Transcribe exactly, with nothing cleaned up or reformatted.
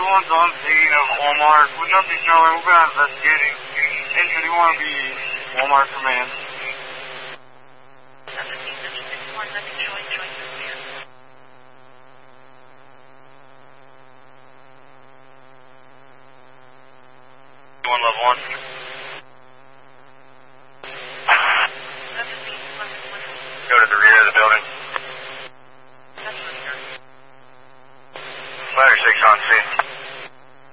twenty-one's on scene of Walmart with nothing showing. We're going to investigate it. Engine, do you want to be Walmart command? seventeen sixty-one, nothing showing, showing this man. One level one. seventeen, Go to the